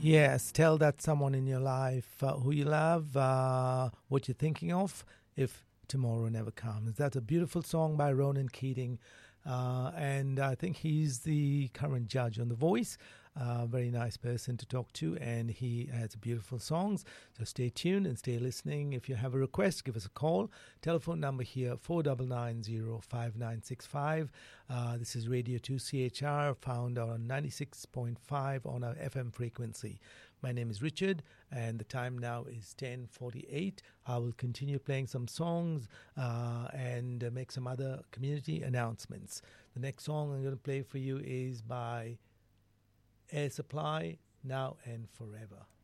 Yes, tell that someone in your life who you love, what you're thinking of, if tomorrow never comes. That's a beautiful song by Ronan Keating. And I think he's the current judge on The Voice. Very nice person to talk to, and he has beautiful songs. So stay tuned and stay listening. If you have a request, give us a call. Telephone number here 49905965. This is Radio 2 CHR, found on 96.5 on our FM frequency. My name is Richard, and the time now is 10:48. I will continue playing some songs and make some other community announcements. The next song I'm going to play for you is by Air Supply, Now and Forever.